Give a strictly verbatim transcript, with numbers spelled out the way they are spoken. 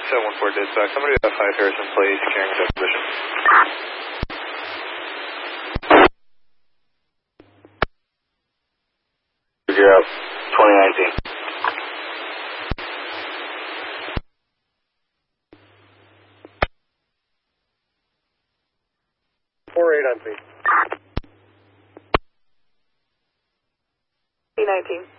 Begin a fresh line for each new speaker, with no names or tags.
seven one four dispatch. Somebody at five Harrison Place, carrying that position.
You're up, twenty nineteen.
four eight on please.
twenty nineteen.